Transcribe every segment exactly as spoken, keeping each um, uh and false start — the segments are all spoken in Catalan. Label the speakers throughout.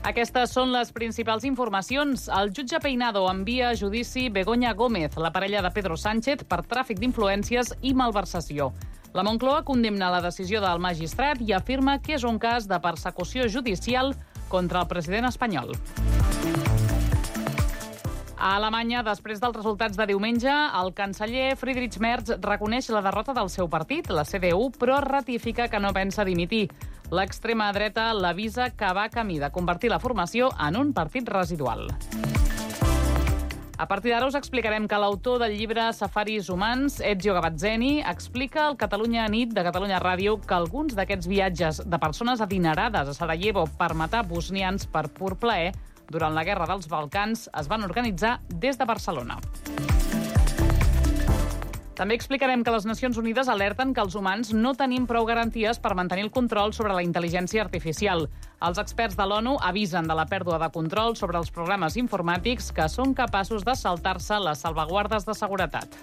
Speaker 1: Aquestes són les principals informacions. El jutge Peinado envia a judici Begoña Gómez, la parella de Pedro Sánchez, per tràfic d'influències i malversació. La Moncloa condemna la decisió del magistrat i afirma que és un cas de persecució judicial contra el president espanyol. A Alemanya, després dels resultats de diumenge, el canceller Friedrich Merz reconeix la derrota del seu partit, la C D U, però ratifica que no pensa dimitir. L'extrema dreta l'avisa que va camí de convertir la formació en un partit residual. A partir d'ara us explicarem que l'autor del llibre Safaris humans, Ezio Gavazzeni, explica al Catalunya Nit de Catalunya Ràdio que alguns d'aquests viatges de persones adinerades a Sarajevo per matar bosnians per pur plaer durant la Guerra dels Balcans es van organitzar des de Barcelona. També explicarem que les Nacions Unides alerten que els humans no tenim prou garanties per mantenir el control sobre la intel·ligència artificial. Els experts de l'ONU avisen de la pèrdua de control sobre els programes informàtics que són capaços de saltar-se les salvaguardes de seguretat.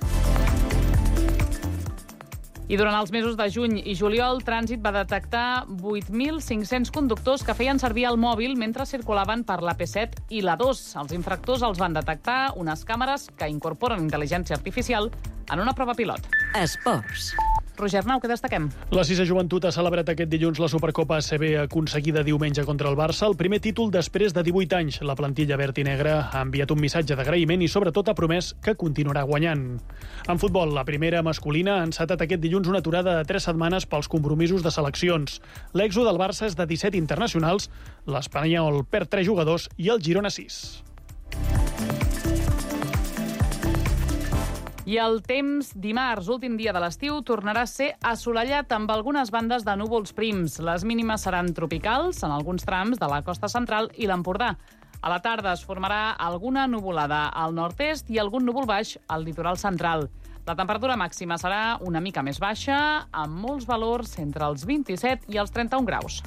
Speaker 1: I durant els mesos de juny i juliol, Trànsit va detectar vuit mil cinc-cents conductors que feien servir el mòbil mentre circulaven per l'A P set i l'A dos. Els infractors els van detectar unes càmeres que incorporen intel·ligència artificial en una prova pilot.
Speaker 2: Esports.
Speaker 1: Roger Arnau, què destaquem?
Speaker 3: La sisena joventut ha celebrat aquest dilluns la Supercopa A C B aconseguida diumenge contra el Barça, el primer títol després de divuit anys. La plantilla verd i negra ha enviat un missatge d'agraïment i sobretot ha promès que continuarà guanyant. En futbol, la primera masculina ha encetat aquest dilluns una aturada de tres setmanes pels compromisos de seleccions. L'èxode del Barça és de disset internacionals, l'Espanyol perd tres jugadors i el Girona sis. I el temps dimarts, últim dia de l'estiu, tornarà a ser assolellat amb algunes bandes de núvols prims. Les mínimes seran tropicals en alguns trams de la costa central i l'Empordà. A la tarda es formarà alguna nuvolada al nord-est i algun núvol baix al litoral central. La temperatura màxima serà una mica més baixa, amb molts valors entre els vint-i-set i els trenta-un graus.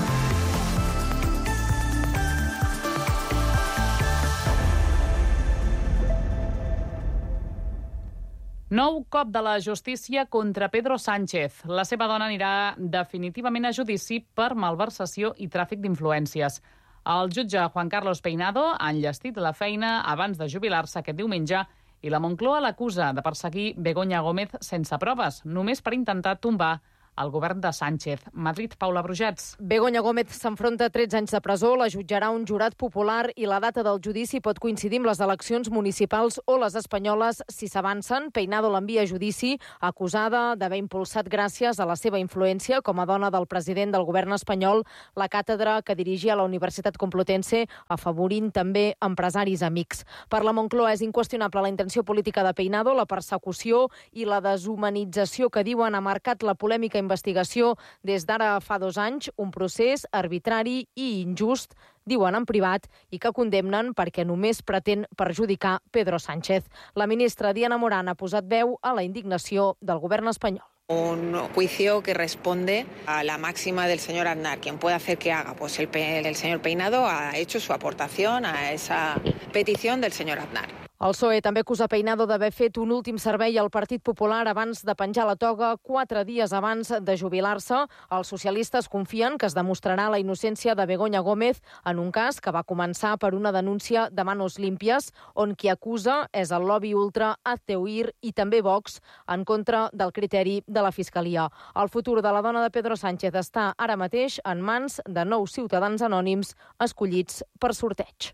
Speaker 3: Nou cop de la justícia contra Pedro Sánchez. La seva dona anirà definitivament a judici per malversació i tràfic d'influències. El jutge Juan Carlos Peinado ha enllestit la feina abans de jubilar-se aquest diumenge i la Moncloa l'acusa de perseguir Begoña Gómez sense proves, només per intentar tombar el govern de Sánchez. Madrid, Paula Brugets.
Speaker 4: Begoña Gómez s'enfronta a tretze anys de presó, la jutjarà un jurat popular i la data del judici pot coincidir amb les eleccions municipals o les espanyoles si s'avancen. Peinado l'envia a judici acusada d'haver impulsat gràcies a la seva influència com a dona del president del govern espanyol la càtedra que dirigia a la Universitat Complutense, afavorint també empresaris amics. Per la Moncloa és inqüestionable la intenció política de Peinado, la persecució i la deshumanització que diuen ha marcat la polèmica investigació des d'ara fa dos anys, un procés arbitrari i injust, diuen en privat, i que condemnen perquè només pretén perjudicar Pedro Sánchez. La ministra Diana Morán ha posat veu a la indignació del govern espanyol.
Speaker 5: Un juicio que responde a la máxima del señor Aznar. Quien puede hacer que haga, pues el, el señor Peinado ha hecho su aportación a esa petición del señor Aznar.
Speaker 4: El P S O E també acusa Peinado d'haver fet un últim servei al Partit Popular abans de penjar la toga quatre dies abans de jubilar-se. Els socialistes confien que es demostrarà la innocència de Begoña Gómez en un cas que va començar per una denúncia de manos límpies, on qui acusa és el lobby ultra Azteuir i també Vox, en contra del criteri de la Fiscalia. El futur de la dona de Pedro Sánchez està ara mateix en mans de nou ciutadans anònims escollits per sorteig.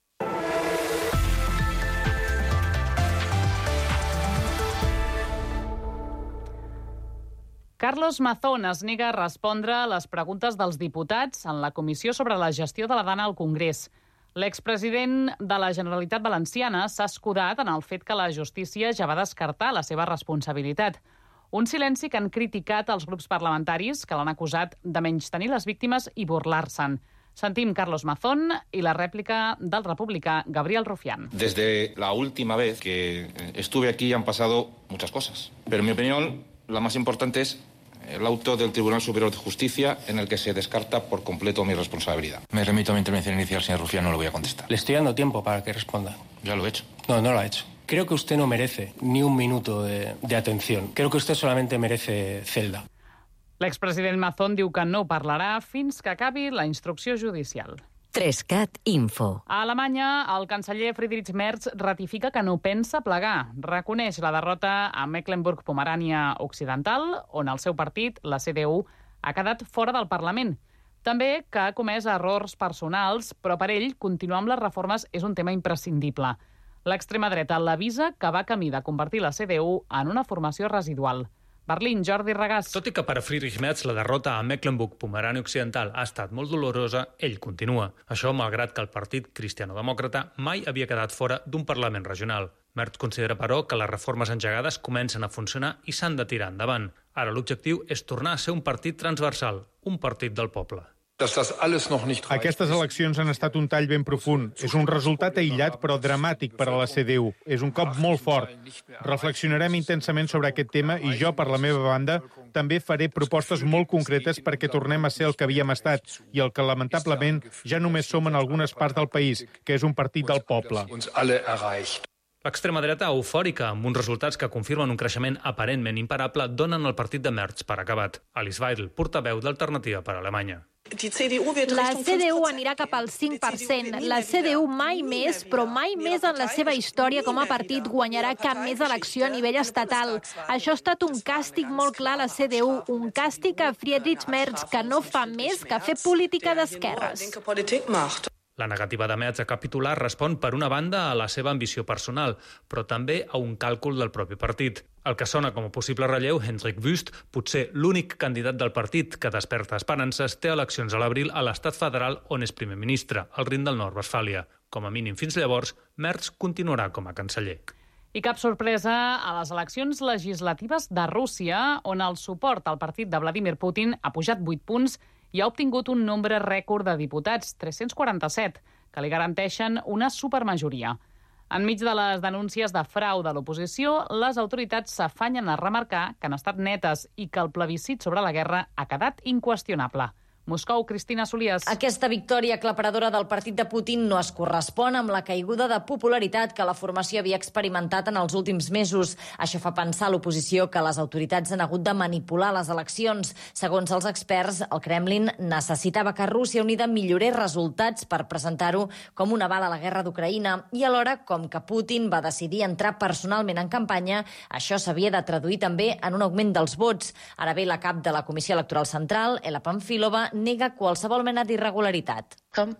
Speaker 1: Carlos Mazón es nega a respondre a les preguntes dels diputats en la comissió sobre la gestió de la dana al Congrés. L'expresident de la Generalitat Valenciana s'ha escudat en el fet que la justícia ja va descartar la seva responsabilitat. Un silenci que han criticat els grups parlamentaris que l'han acusat de menystenir les víctimes i burlar-se'n. Sentim Carlos Mazón y la réplica del republicà Gabriel Rufián.
Speaker 6: Desde la última vez que estuve aquí han pasado muchas cosas, pero en mi opinión la más importante es el auto del Tribunal Superior de Justicia en el que se descarta por completo mi responsabilidad.
Speaker 7: Me remito a mi intervención inicial, señor Rufián, no le voy a contestar.
Speaker 8: Le estoy dando tiempo para que responda.
Speaker 6: Ya lo he hecho.
Speaker 8: No, no lo ha hecho. Creo que usted no merece ni un minuto de, de atención. Creo que usted solamente merece celda.
Speaker 1: L'expresident Mazón diu que no parlarà fins que acabi la instrucció judicial.
Speaker 2: Trescat Info.
Speaker 1: A Alemanya, el canceller Friedrich Merz ratifica que no pensa plegar. Reconeix la derrota a Mecklenburg-Pomerània Occidental, on el seu partit, la C D U, ha quedat fora del Parlament. També que ha comès errors personals, però per ell continuar amb les reformes és un tema imprescindible. L'extrema dreta l'avisa que va camí de convertir la C D U en una formació residual. Berlín, Jordi Regàs.
Speaker 9: Tot i que per a Friedrich Merz la derrota a Mecklenburg-Pomerània Occidental ha estat molt dolorosa, ell continua. Això malgrat que el partit cristiano-demòcrata mai havia quedat fora d'un Parlament regional. Merz considera, però, que les reformes engegades comencen a funcionar i s'han de tirar endavant. Ara l'objectiu és tornar a ser un partit transversal, un partit del poble.
Speaker 10: Aquestes eleccions han estat un tall ben profund. És un resultat aïllat però dramàtic per a la C D U. És un cop molt fort. Reflexionarem intensament sobre aquest tema i jo, per la meva banda, també faré propostes molt concretes perquè tornem a ser el que havíem estat i el que, lamentablement, ja només som en algunes parts del país, que és un partit del poble.
Speaker 9: L'extrema dreta eufòrica, amb uns resultats que confirmen un creixement aparentment imparable, donen el partit de Merz per acabat. Alice Weidel, portaveu d'Alternativa per Alemanya.
Speaker 11: La C D U anirà cap al cinc per cent. La C D U mai més, però mai més en la seva història com a partit guanyarà cap més elecció a nivell estatal. Això ha estat un càstig molt clar a la C D U, un càstig a Friedrich Merz, que no fa més que fer política d'esquerres.
Speaker 9: La negativa de Merz a capitular respon, per una banda, a la seva ambició personal, però també a un càlcul del propi partit. El que sona com a possible relleu, Hendrik Wüst, potser l'únic candidat del partit que desperta esperances, té eleccions a l'abril a l'estat federal on és primer ministre, al Rin del Nord-Westfàlia. Com a mínim fins llavors, Merz continuarà com a canceller.
Speaker 1: I cap sorpresa a les eleccions legislatives de Rússia, on el suport al partit de Vladimir Putin ha pujat vuit punts i ha obtingut un nombre rècord de diputats, tres-cents quaranta-set, que li garanteixen una supermajoria. Enmig de les denúncies de frau de l'oposició, les autoritats s'afanyen a remarcar que han estat netes i que el plebiscit sobre la guerra ha quedat inqüestionable. Moscou, Cristina Solias.
Speaker 4: Aquesta victòria aclaparadora del partit de Putin no es correspon amb la caiguda de popularitat que la formació havia experimentat en els últims mesos. Això fa pensar a l'oposició que les autoritats han hagut de manipular les eleccions. Segons els experts, el Kremlin necessitava que Rússia Unida millorés resultats per presentar-ho com un aval a la guerra d'Ucraïna i alhora, com que Putin va decidir entrar personalment en campanya, això s'havia de traduir també en un augment dels vots. Ara bé, la cap de la Comissió Electoral Central, Ela Pamfilova, nega qualsevol mena d'irregularitat.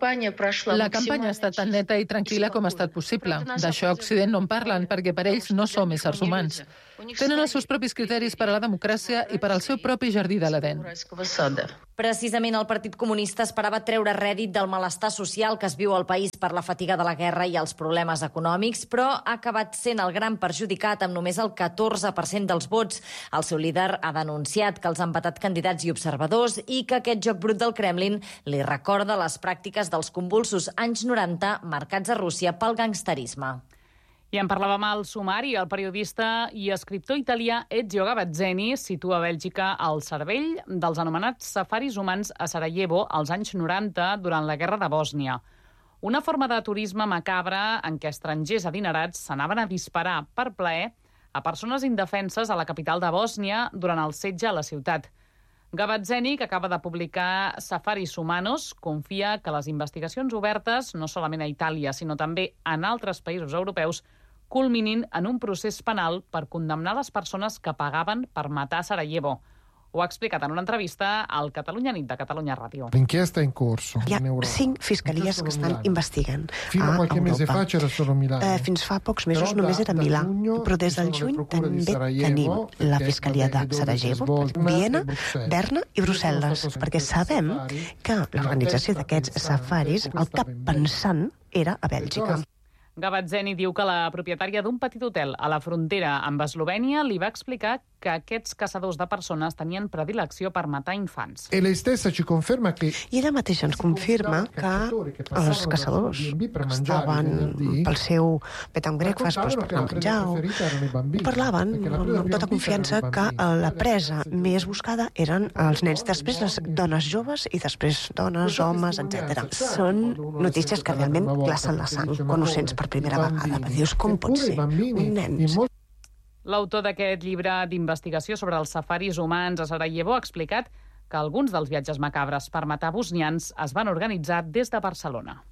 Speaker 12: La campanya ha estat tan neta i tranquil·la com ha estat possible. D'això a Occident no en parlen, perquè per ells no som éssers humans. Tenen els seus propis criteris per a la democràcia i per al seu propi jardí de l'Edén.
Speaker 4: Precisament el Partit Comunista esperava treure rèdit del malestar social que es viu al país per la fatiga de la guerra i els problemes econòmics, però ha acabat sent el gran perjudicat amb només el catorze per cent dels vots. El seu líder ha denunciat que els han vetat candidats i observadors i que aquest joc brut del Kremlin li recorda les pràctiques dels convulsos anys noranta marcats a Rússia pel gangsterisme.
Speaker 1: I en parlàvem al sumari. El periodista i escriptor italià Ezio Gavazzeni situa a Bèlgica al cervell dels anomenats safaris humans a Sarajevo als anys noranta durant la guerra de Bòsnia. Una forma de turisme macabre en què estrangers adinerats s'anaven a disparar per plaer a persones indefenses a la capital de Bòsnia durant el setge a la ciutat. Gavazzeni, que acaba de publicar Safaris Humanos, confia que les investigacions obertes, no solament a Itàlia, sinó també en altres països europeus, culminin en un procés penal per condemnar les persones que pagaven per matar a Sarajevo. Ho ha explicat en una entrevista al Catalunya Nit de Catalunya Ràdio.
Speaker 13: L'inchiesta è in corso.
Speaker 14: Hi ha cinc fiscalies que estan investigant
Speaker 13: Fino a qualche mese fa c'era solo Milano.
Speaker 14: Eh, fins fa pocs mesos només era Milà, però des del juny també tenim la fiscalia de Sarajevo, Viena, Berna i Brussel·les, perquè sabem que l'organització d'aquests safaris, el cap pensant era a Bèlgica.
Speaker 1: Gavazzeni diu que la propietària d'un petit hotel a la frontera amb Eslovènia li va explicar que aquests caçadors de persones tenien predilecció per matar infants.
Speaker 13: E lei stessa ci conferma che
Speaker 14: I ella mateixa ens confirma que els caçadors estaven pel seu bed and breakfast per anar a menjar o parlaven amb tota confiança que la presa més buscada eren els nens, després les dones joves i després dones, homes, etcètera. Són notícies que realment glacen la sang quan ho sents per primera vegada. Dius, com pot ser? Un nen...
Speaker 1: L'autor d'aquest llibre d'investigació sobre els safaris humans a Sarajevo ha explicat que alguns dels viatges macabres per matar bosnians es van organitzar des de Barcelona.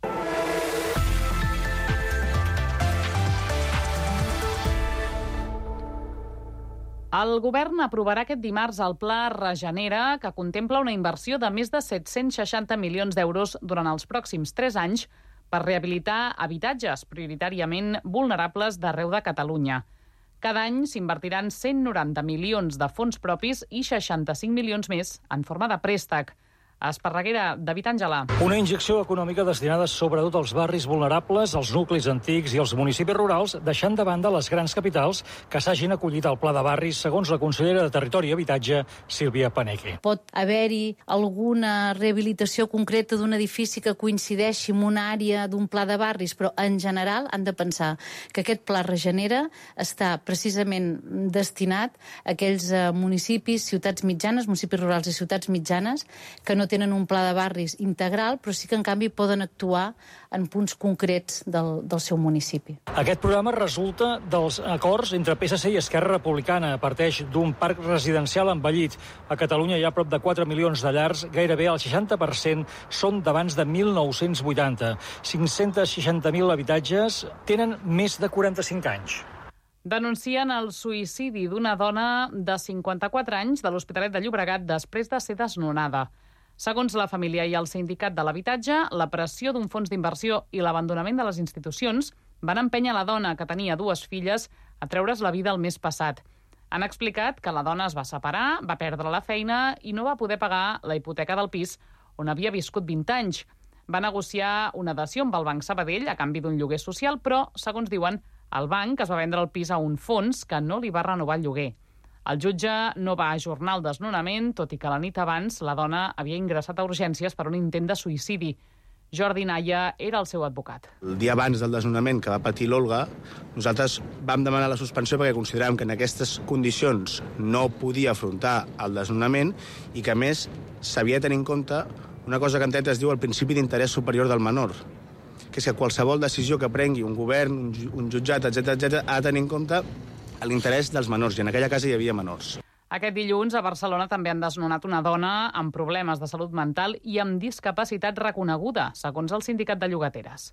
Speaker 1: El govern aprovarà aquest dimarts el Pla Regenera, que contempla una inversió de més de set-cents seixanta milions d'euros durant els pròxims tres anys per rehabilitar habitatges prioritàriament vulnerables d'arreu de Catalunya. Cada any s'invertiran cent noranta milions de fons propis i seixanta-cinc milions més en forma de préstec. A Esparreguera, David Àngela.
Speaker 2: Una injecció econòmica destinada sobretot als barris vulnerables, als nuclis antics i als municipis rurals, deixant de banda les grans capitals que s'hagin acollit al Pla de Barris, segons la consellera de Territori i Habitatge, Sílvia Paneque.
Speaker 15: Pot haver-hi alguna rehabilitació concreta d'un edifici que coincideixi amb una àrea d'un pla de barris, però en general han de pensar que aquest Pla Regenera està precisament destinat a aquells municipis, ciutats mitjanes, municipis rurals i ciutats mitjanes, que no tenen un pla de barris integral, però sí que, en canvi, poden actuar en punts concrets del, del seu municipi.
Speaker 2: Aquest programa resulta dels acords entre P S C i Esquerra Republicana. Parteix d'un parc residencial envellit. A Catalunya hi ha prop de quatre milions de llars, gairebé el seixanta per cent són d'abans de mil nou-cents vuitanta. cinc-cents seixanta mil habitatges tenen més de quaranta-cinc anys.
Speaker 1: Denuncien el suïcidi d'una dona de cinquanta-quatre anys de l'Hospitalet de Llobregat després de ser desnonada. Segons la família i el sindicat de l'habitatge, la pressió d'un fons d'inversió i l'abandonament de les institucions van empènyer la dona, que tenia dues filles, a treure's la vida el mes passat. Han explicat que la dona es va separar, va perdre la feina i no va poder pagar la hipoteca del pis on havia viscut vint anys. Va negociar una dació amb el Banc Sabadell a canvi d'un lloguer social, però, segons diuen, el banc es va vendre el pis a un fons que no li va renovar el lloguer. El jutge no va ajornar el desnonament, tot i que la nit abans la dona havia ingressat a urgències per un intent de suïcidi. Jordi Naya era el seu advocat.
Speaker 16: El dia abans del desnonament que va patir l'Olga, nosaltres vam demanar la suspensió perquè consideràvem que en aquestes condicions no podia afrontar el desnonament i que, a més, s'havia de tenir en compte una cosa que en dret es diu el principi d'interès superior del menor, que és que qualsevol decisió que prengui un govern, un jutjat, etcètera, etcètera, ha de tenir en compte l'interès dels menors, i en aquella casa hi havia menors.
Speaker 1: Aquest dilluns a Barcelona també han desnonat una dona amb problemes de salut mental i amb discapacitat reconeguda, segons el sindicat de llogateres.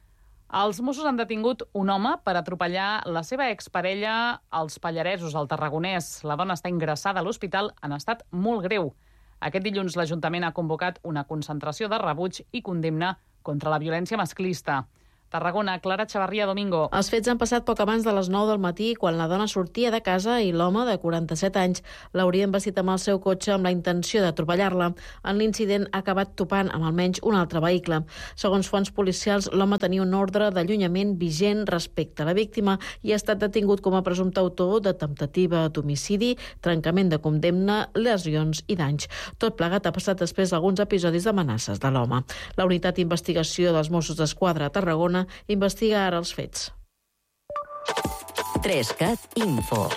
Speaker 1: Els Mossos han detingut un home per atropellar la seva exparella als Pallaresos, al Tarragonès. La dona està ingressada a l'hospital en estat molt greu. Aquest dilluns l'Ajuntament ha convocat una concentració de rebuig i condemna contra la violència masclista. Tarragona, Clara Xavarria, Domingo.
Speaker 17: Els fets han passat poc abans de les nou del matí, quan la dona sortia de casa i l'home, de quaranta-set anys, l'hauria embestit amb el seu cotxe amb la intenció d'atropellar-la. En l'incident ha acabat topant amb almenys un altre vehicle. Segons fonts policials, l'home tenia un ordre d'allunyament vigent respecte a la víctima i ha estat detingut com a presumpte autor de temptativa d'homicidi, trencament de condemna, lesions i danys. Tot plegat ha passat després d'alguns episodis d'amenaces de l'home. La unitat d'investigació dels Mossos d'Esquadra a Tarragona investiga ara els fets.
Speaker 18: Trescat Info.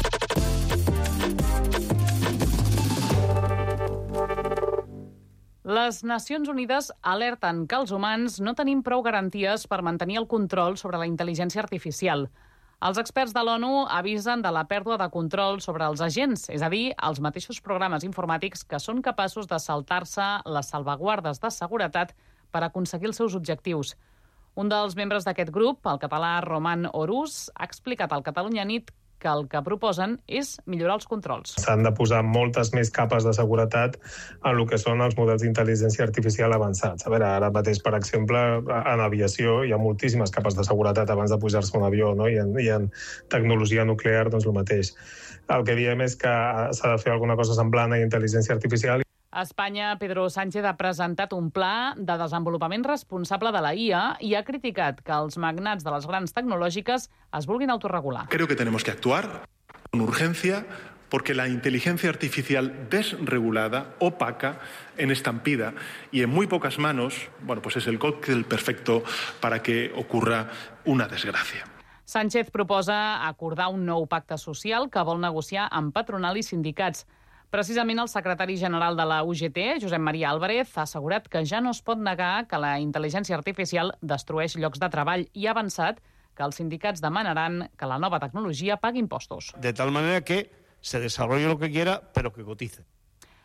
Speaker 1: Les Nacions Unides alerten que els humans no tenim prou garanties per mantenir el control sobre la intel·ligència artificial. Els experts de l'ONU avisen de la pèrdua de control sobre els agents, és a dir, els mateixos programes informàtics que són capaços de saltar-se les salvaguardes de seguretat per aconseguir els seus objectius. Un dels membres d'aquest grup, el català Roman Orús, ha explicat al Catalunya Nit que el que proposen és millorar els controls.
Speaker 19: S'han de posar moltes més capes de seguretat en el que són els models d'intel·ligència artificial avançats. A veure, ara mateix, per exemple, en aviació hi ha moltíssimes capes de seguretat abans de pujar-se a un avió, no? I en, i en tecnologia nuclear, doncs el mateix. El que diem és que s'ha de fer alguna cosa semblant a intel·ligència artificial.
Speaker 1: A Espanya, Pedro Sánchez ha presentat un pla de desenvolupament responsable de la I A i ha criticat que els magnats de les grans tecnològiques es vulguin autorregular.
Speaker 20: Creo que tenemos que actuar con urgencia porque la inteligencia artificial desregulada, opaca, en estampida y en muy pocas manos, bueno, pues es el cóctel perfecto para que ocurra una desgracia.
Speaker 1: Sánchez proposa acordar un nou pacte social que vol negociar amb patronal i sindicats. Precisament el secretari general de la U G T, Josep Maria Álvarez, ha assegurat que ja no es pot negar que la intel·ligència artificial destrueix llocs de treball i ha avançat que els sindicats demanaran que la nova tecnologia pagui impostos.
Speaker 21: De tal manera que se desarrolle lo que quiera, pero que cotice.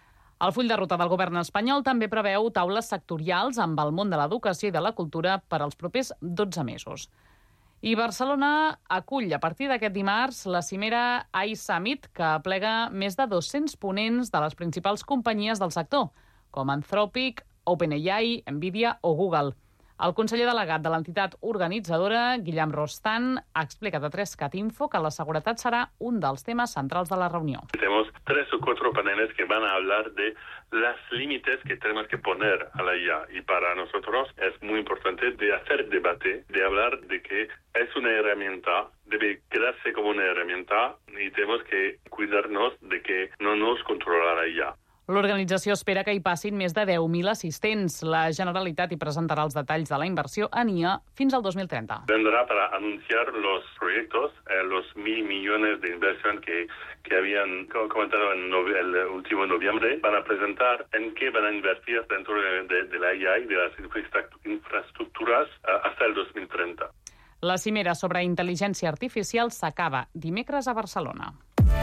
Speaker 1: El full de ruta del govern espanyol també preveu taules sectorials amb el món de l'educació i de la cultura per als propers dotze mesos. I Barcelona acull a partir d'aquest dimarts la cimera iSummit, que aplega més de dos-cents ponents de les principals companyies del sector, com Anthropic, OpenAI, Nvidia o Google. El conseller delegat de l'entitat organitzadora, Guillem Rostan, ha explicat a tres cat info que la seguretat serà un dels temes centrals de la reunió.
Speaker 18: Tenemos tres o cuatro paneles que van a hablar de los límites que tenemos que poner a la I A. Y para nosotros es muy importante de hacer debate, de hablar de que es una herramienta, debe quedarse como una herramienta y tenemos que cuidarnos de que no nos controla la I A.
Speaker 1: L'organització espera que hi passin més de deu mil assistents. La Generalitat hi presentarà els detalls de la inversió en I A fins al dos mil trenta.
Speaker 18: Vendrá para anunciar los proyectos, eh, los mil millones de inversión que, que habían comentado en nove- el último noviembre. Van a presentar en qué van a invertir dentro de, de, de la I A y de las infraestructuras eh, hasta el dos mil trenta.
Speaker 1: La cimera sobre intel·ligència artificial s'acaba dimecres a Barcelona.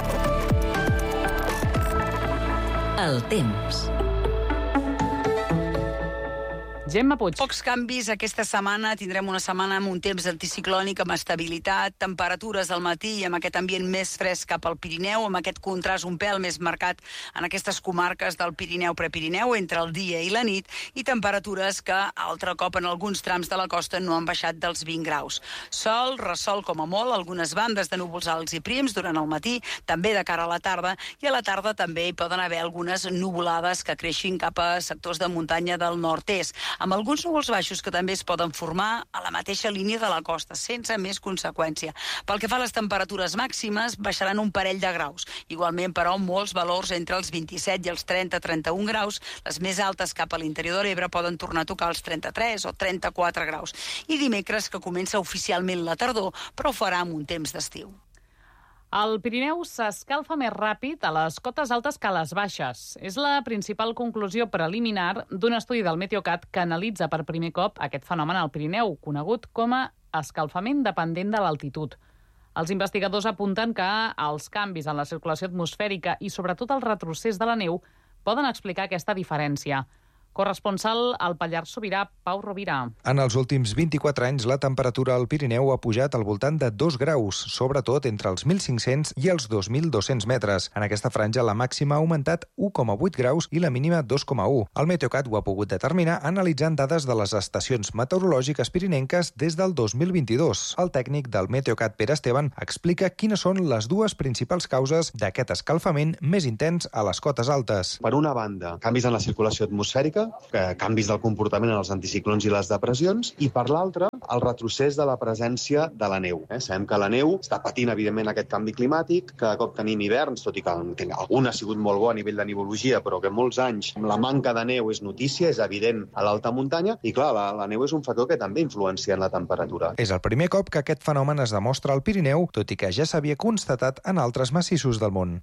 Speaker 21: El temps.
Speaker 1: Gemma Puig.
Speaker 22: Pocs canvis aquesta setmana. Tindrem una setmana amb un temps anticiclònic, amb estabilitat, temperatures al matí i amb aquest ambient més fresc cap al Pirineu, amb aquest contrast un pèl més marcat en aquestes comarques del Pirineu-Prepirineu entre el dia i la nit, i temperatures que altre cop en alguns trams de la costa no han baixat dels vint graus. Sol, ressol com a molt, algunes bandes de núvols alts i prims durant el matí, també de cara a la tarda, i a la tarda també hi poden haver algunes nuvolades que creixin cap a sectors de muntanya del nord-est, amb alguns núvols baixos que també es poden formar a la mateixa línia de la costa, sense més conseqüència. Pel que fa a les temperatures màximes, baixaran un parell de graus. Igualment, però, molts valors entre els vint-i-set i els trenta a trenta-un graus. Les més altes cap a l'interior de l'Ebre poden tornar a tocar els trenta-tres o trenta-quatre graus. I dimecres, que comença oficialment la tardor, però ho farà amb un temps d'estiu.
Speaker 1: El Pirineu s'escalfa més ràpid a les cotes altes que a les baixes. És la principal conclusió preliminar d'un estudi del Meteocat que analitza per primer cop aquest fenomen al Pirineu, conegut com a escalfament dependent de l'altitud. Els investigadors apunten que els canvis en la circulació atmosfèrica i sobretot el retrocés de la neu poden explicar aquesta diferència. Corresponsal al Pallars Sobirà, Pau Rovira.
Speaker 23: En els últims vint-i-quatre anys, la temperatura al Pirineu ha pujat al voltant de dos graus, sobretot entre els mil cinc-cents i els dos mil dos-cents metres. En aquesta franja, la màxima ha augmentat u coma vuit graus i la mínima dos coma u. El Meteocat ho ha pogut determinar analitzant dades de les estacions meteorològiques pirinenques des del dos mil vint-i-dos. El tècnic del Meteocat, Pere Esteban, explica quines són les dues principals causes d'aquest escalfament més intens a les cotes altes.
Speaker 24: Per una banda, canvis en la circulació atmosfèrica, canvis del comportament en els anticiclons i les depressions, i per l'altra, el retrocés de la presència de la neu. Eh? Sabem que la neu està patint, evidentment, aquest canvi climàtic, cada cop tenim hiverns, tot i que algun ha sigut molt bo a nivell de nivologia, però que molts anys la manca de neu és notícia, és evident a l'alta muntanya, i clar, la, la neu és un factor que també influencia en la temperatura.
Speaker 23: És el primer cop que aquest fenomen es demostra al Pirineu, tot i que ja s'havia constatat en altres massissos del món.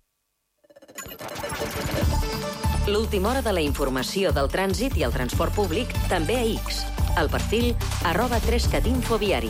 Speaker 21: L'última hora de la informació del trànsit i el transport públic també a X. El perfil arroba tres cat info viari.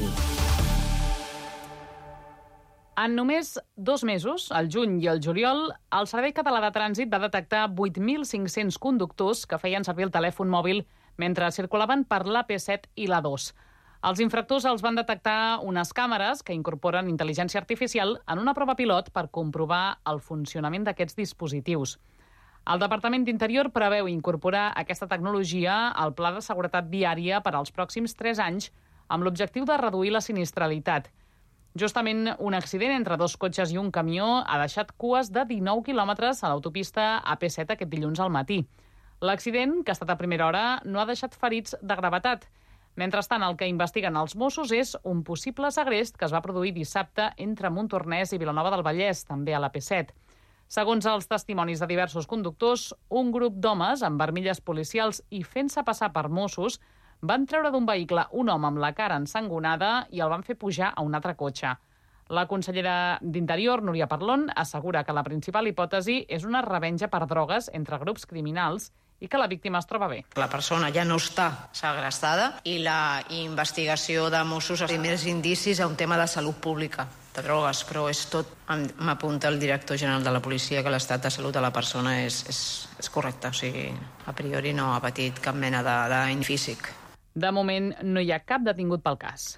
Speaker 1: En només dos mesos, el juny i el juliol, el Servei Català de Trànsit va detectar vuit mil cinc-cents conductors que feien servir el telèfon mòbil mentre circulaven per l'A P set i l'A dos. Els infractors els van detectar unes càmeres que incorporen intel·ligència artificial en una prova pilot per comprovar el funcionament d'aquests dispositius. El Departament d'Interior preveu incorporar aquesta tecnologia al Pla de Seguretat Viària per als pròxims tres anys amb l'objectiu de reduir la sinistralitat. Justament un accident entre dos cotxes i un camió ha deixat cues de dinou quilòmetres a l'autopista A P set aquest dilluns al matí. L'accident, que ha estat a primera hora, no ha deixat ferits de gravetat. Mentrestant, el que investiguen els Mossos és un possible segrest que es va produir dissabte entre Montornès i Vilanova del Vallès, també a l'A P set. Segons els testimonis de diversos conductors, un grup d'homes amb armilles policials i fent-se passar per Mossos van treure d'un vehicle un home amb la cara ensangonada i el van fer pujar a un altre cotxe. La consellera d'Interior, Núria Parlon, assegura que la principal hipòtesi és una revenja per drogues entre grups criminals i que la víctima es troba bé.
Speaker 25: La persona ja no està segrestada i la investigació de Mossos els primers indicis a un tema de salut pública.
Speaker 3: de drogues, però és tot, m'apunta el director general de la policia, que l'estat de salut de la persona és, és, és correcte, o sigui, a priori no ha patit cap mena de dany físic.
Speaker 1: De moment no hi ha cap detingut pel cas.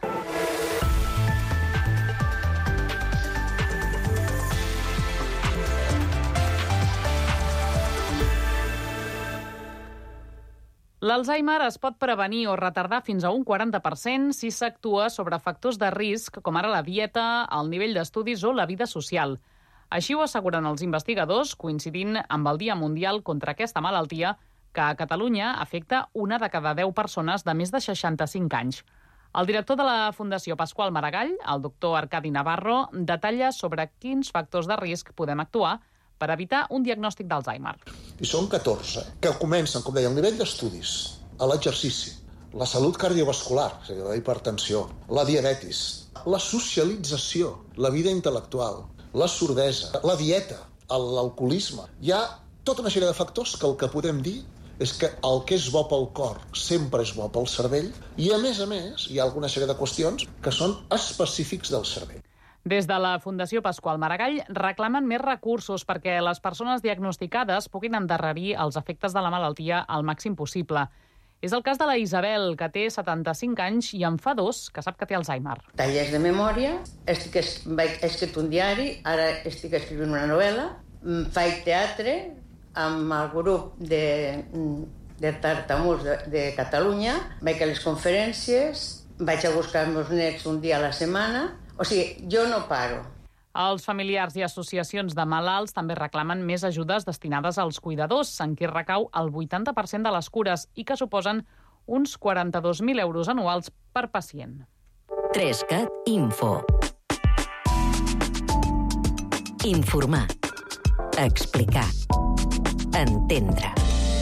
Speaker 1: L'Alzheimer es pot prevenir o retardar fins a un quaranta per cent si s'actua sobre factors de risc, com ara la dieta, el nivell d'estudis o la vida social. Així ho asseguren els investigadors, coincidint amb el Dia Mundial contra aquesta malaltia, que a Catalunya afecta una de cada deu persones de més de seixanta-cinc anys. El director de la Fundació Pasqual Maragall, el doctor Arcadi Navarro, detalla sobre quins factors de risc podem actuar per evitar un diagnòstic d'Alzheimer.
Speaker 5: I són catorze, que comencen, com deia, el nivell d'estudis, l'exercici, la salut cardiovascular, és a dir, la hipertensió, la diabetis, la socialització, la vida intel·lectual, la sordesa, la dieta, l'alcoholisme. Hi ha tota una sèrie de factors que el que podem dir és que el que és bo pel cor sempre és bo pel cervell i, a més a més, hi ha alguna sèrie de qüestions que són específics del cervell.
Speaker 1: Des de la Fundació Pasqual Maragall reclamen més recursos perquè les persones diagnosticades puguin endarrerir els efectes de la malaltia al màxim possible. És el cas de la Isabel, que té setanta-cinc anys i en fa dos que sap que té Alzheimer.
Speaker 6: Tallers de memòria, estic, vaig, he escrit un diari, ara estic escrivint una novel·la, faig teatre amb el grup de, de tartamuts de, de Catalunya, vaig a les conferències, vaig a buscar els meus nets un dia a la setmana. O sigui, jo no paro.
Speaker 1: Els familiars i associacions de malalts també reclamen més ajudes destinades als cuidadors, en què recau el vuitanta per cent de les cures i que suposen uns quaranta-dos mil euros anuals per pacient.
Speaker 21: Trescat Info. Informar. Explicar. Entendre.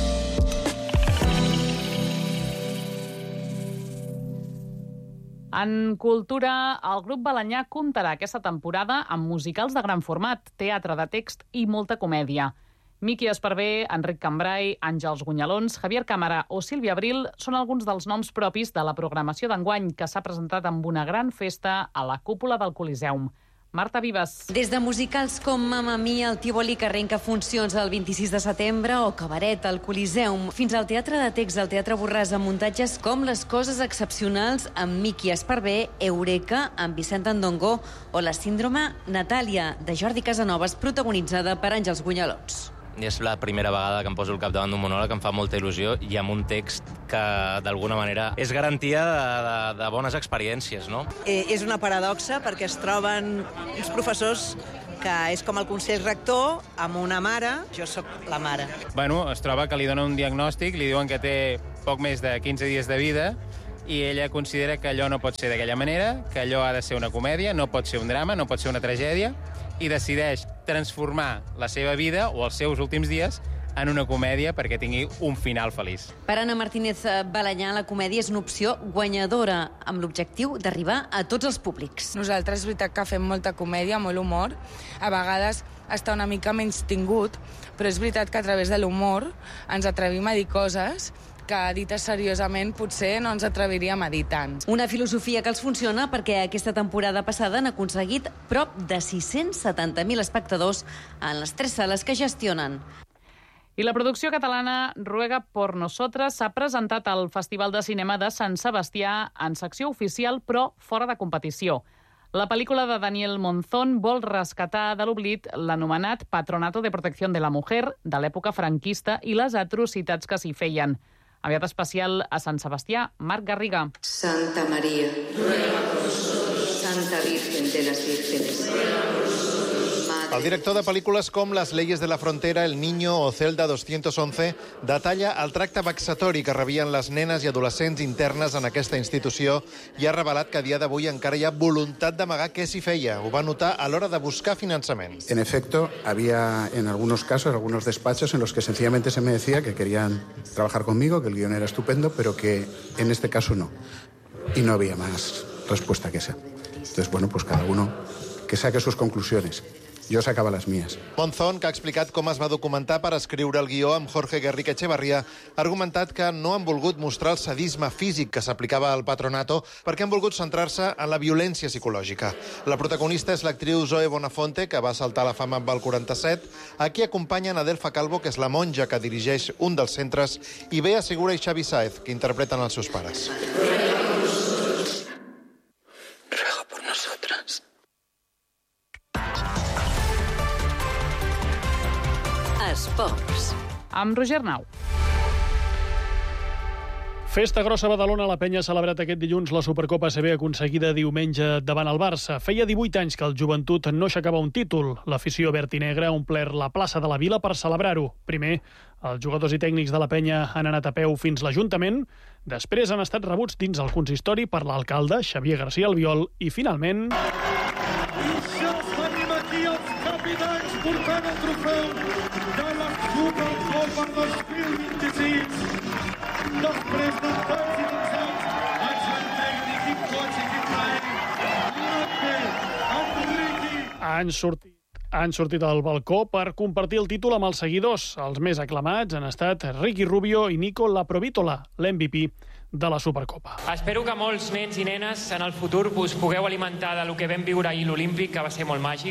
Speaker 1: En cultura, el grup Balanyà comptarà aquesta temporada amb musicals de gran format, teatre de text i molta comèdia. Miqui Esparvé, Enric Cambrai, Àngels Gunyalons, Javier Cámara o Sílvia Abril són alguns dels noms propis de la programació d'enguany que s'ha presentat amb una gran festa a la cúpula del Coliseum. Marta Vives.
Speaker 7: Des de musicals com Mamma Mia, el Tívoli, que arrenca funcions el vint-i-sis de setembre, o Cabaret, al Coliseum, fins al teatre de text del Teatre Borràs, amb muntatges com Les coses excepcionals, amb Miqui Esparvé, Eureka, amb Vicent Andongo, o La síndrome Natàlia, de Jordi Casanovas, protagonitzada per Àngels Gunyalons.
Speaker 25: És la primera vegada que em poso al capdavant d'un monòleg, em fa molta il·lusió, i amb un text que, d'alguna manera, és garantia de, de, de bones experiències, no?
Speaker 26: Eh, és una paradoxa perquè es troben uns professors que és com el consell rector amb una mare, jo sóc la mare.
Speaker 27: Bueno, es troba que li donen un diagnòstic, li diuen que té poc més de quinze dies de vida, i ella considera que allò no pot ser d'aquella manera, que allò ha de ser una comèdia, no pot ser un drama, no pot ser una tragèdia, i decideix transformar la seva vida o els seus últims dies en una comèdia perquè tingui un final feliç.
Speaker 7: Per Anna Martínez Balanyà, la comèdia és una opció guanyadora amb l'objectiu d'arribar a tots els públics.
Speaker 28: Nosaltres, és veritat que fem molta comèdia, molt humor. A vegades està una mica menys tingut, però és veritat que a través de l'humor ens atrevim a dir coses que dites seriosament potser no ens atreviríem a dir tant.
Speaker 7: Una filosofia que els funciona perquè aquesta temporada passada han aconseguit prop de sis-cents setanta mil espectadors en les tres sales que gestionen.
Speaker 1: I la producció catalana Ruega por Nosotras s'ha presentat al Festival de Cinema de Sant Sebastià en secció oficial, però fora de competició. La pel·lícula de Daniel Monzón vol rescatar de l'oblit l'anomenat Patronato de Protección de la Mujer de l'època franquista i les atrocitats que s'hi feien. Aviat especial a Sant Sebastià, Marc Garriga.
Speaker 29: Santa Maria, ruega por nosotros. Santa Virgen de las Vírgenes.
Speaker 30: El director de pel·lícules com Les leyes de la frontera, El niño o Celda doscientos once detalla el tracte vexatori que rebien les nenes i adolescents internes en aquesta institució i ha revelat que a dia d'avui encara hi ha voluntat d'amagar què s'hi feia. Ho va notar a l'hora de buscar finançament.
Speaker 31: En efecto, había en algunos casos, algunos despachos en los que sencillamente se me decía que querían trabajar conmigo, que el guión era estupendo, pero que en este caso no. Y no había más respuesta que esa. Entonces, bueno, pues cada uno que saque sus conclusiones. yo sacaba las mías.
Speaker 30: Monzón, que ha explicat com es va documentar per escriure el guió amb Jorge Guerrica Echevarría, ha argumentat que no han volgut mostrar el sadisme físic que s'aplicava al patronato perquè han volgut centrar-se en la violència psicològica. La protagonista és l'actriu Zoe Bonafonte, que va saltar a la fama amb el quaranta-set. Aquí acompanyen Adelfa Calvo, que és la monja que dirigeix un dels centres, i Bea Segura i Xavi Sáez, que interpreten els seus pares.
Speaker 29: Ruego por nosotras.
Speaker 21: Esports.
Speaker 1: Amb Roger Nau.
Speaker 2: Festa grossa a Badalona. La Penya ha celebrat aquest dilluns la Supercopa A C B aconseguida diumenge davant el Barça. Feia divuit anys que el Joventut no aixecava un títol. L'afició verd i negra ha omplert la plaça de la Vila per celebrar-ho. Primer, els jugadors i tècnics de la Penya han anat a peu fins l'Ajuntament. Després han estat rebuts dins el consistori per l'alcalde, Xavier García Albiol, i finalment...
Speaker 4: I ja tenim aquí els capitans portant el trofeu de la Supercopa dos mil vint-i-sis. Després de tants i tants anys, agent tècnic, equip coach, equip mèdic, Enriqui.
Speaker 2: Han sortit, han sortit al balcó per compartir el títol amb els seguidors. Els més aclamats han estat Ricky Rubio i Nico Laprovítola, l'M V P de la Supercopa.
Speaker 8: Espero que molts nens i nenes en el futur us pugueu alimentar de lo que vam viure ahir l'Olímpic, que va ser molt màgic.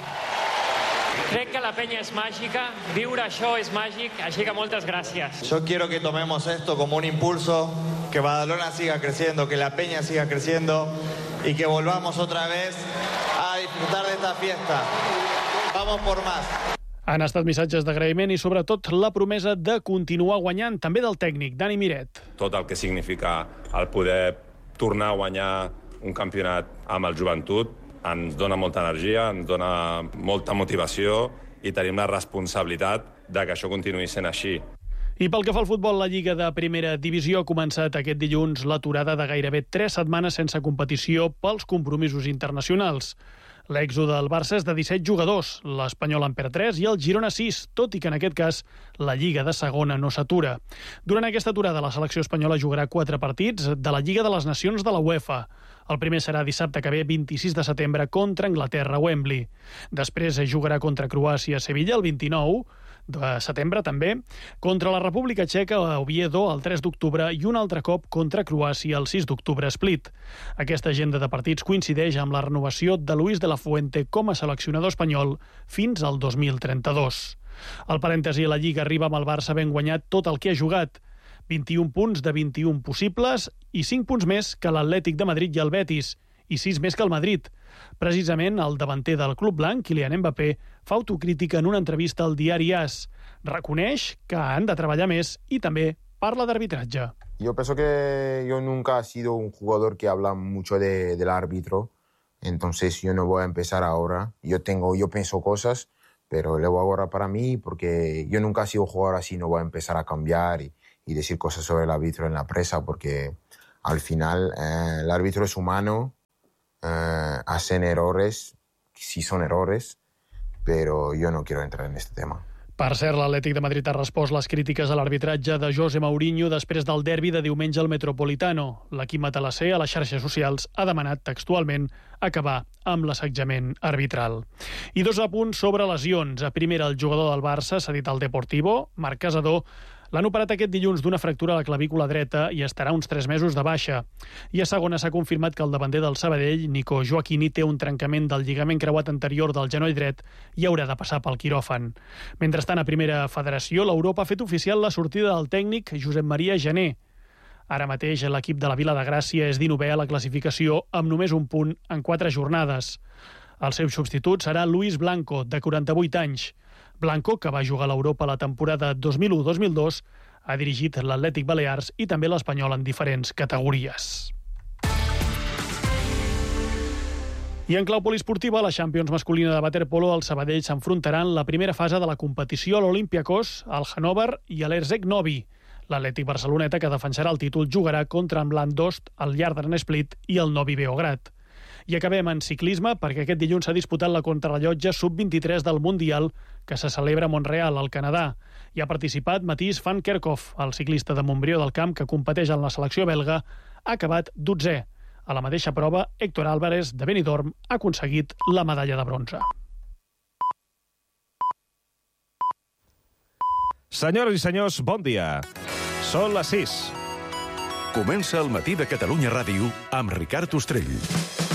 Speaker 8: Crec que la Peña es mágica, viure això és màgic, així que moltes gràcies.
Speaker 9: Yo quiero que tomemos esto como un impulso, que Badalona siga creciendo, que la Peña siga creciendo y que volvamos otra vez a disfrutar de esta fiesta. Vamos por más.
Speaker 2: Han estat missatges d'agraïment i, sobretot, la promesa de continuar guanyant, també del tècnic, Dani Miret.
Speaker 10: Tot el que significa el poder tornar a guanyar un campionat amb el Joventut ens dona molta energia, ens dona molta motivació i tenim la responsabilitat de que això continuï sent així.
Speaker 2: I pel que fa al futbol, la Lliga de Primera Divisió ha començat aquest dilluns l'aturada de gairebé tres setmanes sense competició pels compromisos internacionals. L'èxode del Barça és de disset jugadors, l'Espanyol en perd tres i el Girona sis, tot i que en aquest cas la Lliga de Segona no s'atura. Durant aquesta aturada, la selecció espanyola jugarà quatre partits de la Lliga de les Nacions de la UEFA. El primer serà dissabte que ve, vint-i-sis de setembre, contra Anglaterra a Wembley. Després jugarà contra Croàcia a Sevilla el vint-i-nou de setembre també, contra la República Txeca a Oviedo el tres d'octubre i un altre cop contra Croàcia el sis d'octubre a Split. Aquesta agenda de partits coincideix amb la renovació de Luis de la Fuente com a seleccionador espanyol fins al dos mil trenta-dos. El parèntesi a la Lliga arriba amb el Barça ben guanyat tot el que ha jugat. vint-i-un punts de vint-i-un possibles i cinc punts més que l'Atlètic de Madrid i el Betis, i sis més que el Madrid. Precisament el davanter del club blanc, Kylian Mbappé, fa autocrítica en una entrevista al diari AS. Reconeix que han de treballar més i també parla d'arbitratge.
Speaker 11: Yo pienso que yo nunca he sido un jugador que habla mucho de, del árbitro, entonces yo no voy a empezar ahora. Yo tengo, yo pienso cosas, pero lo voy ahora para mí porque yo nunca he sido jugador así, no voy a empezar a cambiar y y decir cosas sobre el árbitro en la prensa, porque al final eh, el árbitro es humano, eh, hacen errores, sí son errores, pero yo no quiero entrar en este tema.
Speaker 2: Per cert, l'Atlètic de Madrid ha respost les crítiques a l'arbitratge de José Mourinho després del derbi de diumenge al Metropolitano. L'equip matalassé a les xarxes socials ha demanat textualment acabar amb l'assetjament arbitral. I dos apunts sobre lesions. A primera, el jugador del Barça, cedit al Deportivo, Marc Casador, l'han operat aquest dilluns d'una fractura a la clavícula dreta i estarà uns tres mesos de baixa. I a segona s'ha confirmat que el davanter del Sabadell, Nico Joaquini, té un trencament del lligament creuat anterior del genoll dret i haurà de passar pel quiròfan. Mentrestant, a primera federació, l'Europa ha fet oficial la sortida del tècnic Josep Maria Jané. Ara mateix l'equip de la Vila de Gràcia és dinovè a la classificació amb només un punt en quatre jornades. El seu substitut serà Luis Blanco, de quaranta-vuit anys. Blanco, que va jugar a l'Europa la temporada dos mil u dos mil dos, ha dirigit l'Atlètic Balears i també l'Espanyol en diferents categories. I en clau poliesportiva, la Champions masculina de waterpolo, el Sabadell s'enfrontaran la primera fase de la competició a l'Olympiakos, al Hannover i a l'Erzeg Novi. L'Atlètic Barceloneta, que defensarà el títol, jugarà contra en Blandost, el Jardern Split i el Novi Beograd. I acabem en ciclisme perquè aquest dilluns s'ha disputat la contrarellotge sub vint-i-tres del Mundial que se celebra a Montreal, al Canadà. Hi ha participat Mathies van Kerkhoff, el ciclista de Montbrió del Camp que competeix en la selecció belga, ha acabat dotzè. A la mateixa prova, Héctor Álvarez, de Benidorm, ha aconseguit la medalla de bronze.
Speaker 12: Senyores i senyors, bon dia. Són les sis.
Speaker 13: Comença el matí de Catalunya Ràdio amb Ricard Ostrell.